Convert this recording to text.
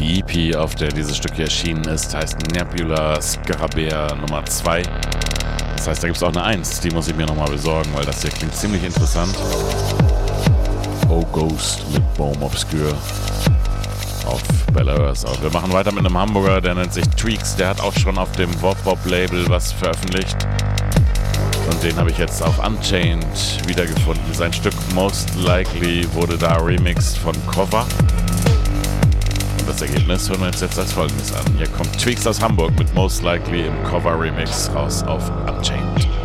Die EP, auf der dieses Stück hier erschienen ist, heißt Nebula Scarabea Nummer 2. Das heißt, da gibt es auch eine 1, die muss ich mir nochmal besorgen, weil das hier klingt ziemlich interessant. Oh Ghost mit Baume Obscure auf Bella Earth. Aber wir machen weiter mit einem Hamburger, der nennt sich Tweaks, der hat auch schon auf dem Wop-Wop-Label was veröffentlicht. Und den habe ich jetzt auf Unchained wiedergefunden. Sein Stück Most Likely wurde da remixed von Cover. Und das Ergebnis hören wir uns jetzt als folgendes an. Hier kommt Tweaks aus Hamburg mit Most Likely im Cover-Remix raus auf Unchained.